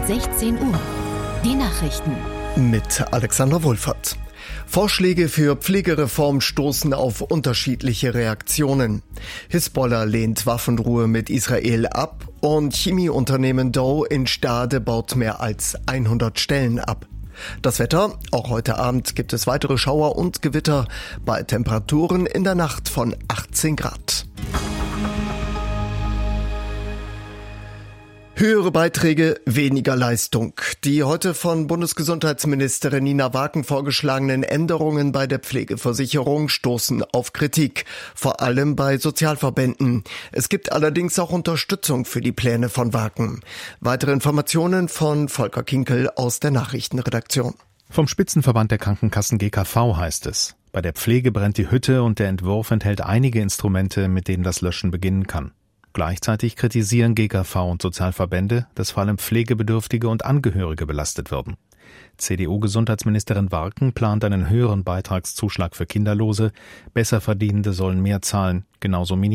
16 Uhr. Die Nachrichten. Mit Alexander Wohlfahrt. Vorschläge für Pflegereform stoßen auf unterschiedliche Reaktionen. Hisbollah lehnt Waffenruhe mit Israel ab und Chemieunternehmen Dow in Stade baut mehr als 100 Stellen ab. Das Wetter: Auch heute Abend gibt es weitere Schauer und Gewitter bei Temperaturen in der Nacht von 18 Grad. Höhere Beiträge, weniger Leistung. Die heute von Bundesgesundheitsministerin Nina Waken vorgeschlagenen Änderungen bei der Pflegeversicherung stoßen auf Kritik, vor allem bei Sozialverbänden. Es gibt allerdings auch Unterstützung für die Pläne von Waken. Weitere Informationen von Volker Kinkel aus der Nachrichtenredaktion. Vom Spitzenverband der Krankenkassen GKV heißt es: Bei der Pflege brennt die Hütte und der Entwurf enthält einige Instrumente, mit denen das Löschen beginnen kann. Gleichzeitig kritisieren GKV und Sozialverbände, dass vor allem Pflegebedürftige und Angehörige belastet werden. CDU-Gesundheitsministerin Waken plant einen höheren Beitragszuschlag für Kinderlose. Besserverdienende sollen mehr zahlen, genauso